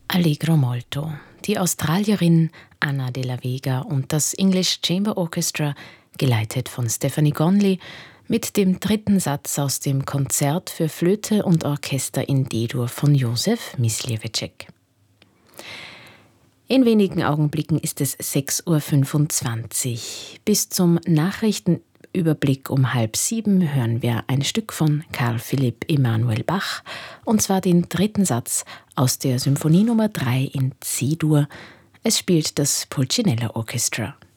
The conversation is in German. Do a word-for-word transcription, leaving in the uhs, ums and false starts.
Allegro molto. Die Australierin Anna de la Vega und das English Chamber Orchestra, geleitet von Stephanie Gonley, mit dem dritten Satz aus dem Konzert für Flöte und Orchester in D-Dur von Josef Myslewitschek. In wenigen Augenblicken ist es sechs Uhr fünfundzwanzig. Bis zum Nachrichtenüberblick um halb sieben hören wir ein Stück von Carl Philipp Emanuel Bach, und zwar den dritten Satz aus der Symphonie Nummer drei in C-Dur. Es spielt das Pulcinella Orchestra.